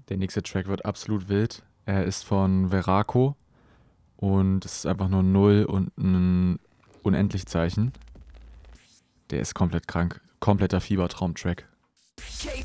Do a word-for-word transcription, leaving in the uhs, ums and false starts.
Der nächste Track wird absolut wild. Er ist von Veraco und es ist einfach nur null und ein Unendlich-Zeichen. Der ist komplett krank. Kompletter Fiebertraum-Track.